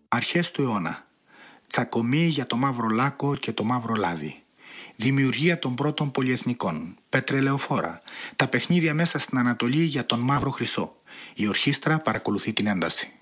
Αρχές του αιώνα. Τσακωμή για το μαύρο λάκκο και το μαύρο λάδι. Δημιουργία των πρώτων πολυεθνικών. Πετρελαιοφόρα. Τα παιχνίδια μέσα στην Ανατολή για τον μαύρο χρυσό. Η ορχήστρα παρακολουθεί την ένταση.